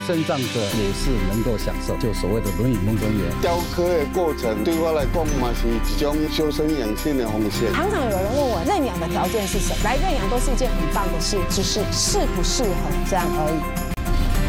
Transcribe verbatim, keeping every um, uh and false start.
身障者也是能够享受，就所谓的轮椅梦中园。 雕刻的过程对我来讲嘛是一种修身养性的方式。 常常有人问我认养的条件是什么？来认养都是一件很棒的事，只是适不适合这样而已。